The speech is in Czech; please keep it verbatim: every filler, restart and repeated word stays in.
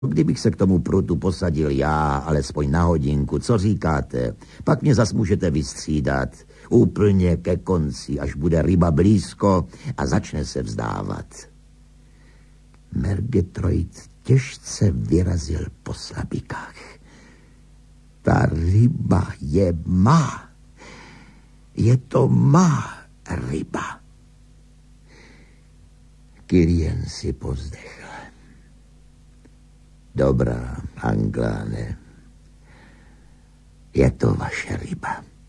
Kdybych se k tomu prutu posadil já, alespoň na hodinku, co říkáte? Pak mě zas můžete vystřídat. Úplně ke konci, až bude ryba blízko a začne se vzdávat. Murgatroyd těžce vyrazil po slabikách. Ta ryba je má. Je to má ryba. Kilian si povzdechl. Dobrá, Angláne. Je to vaše ryba.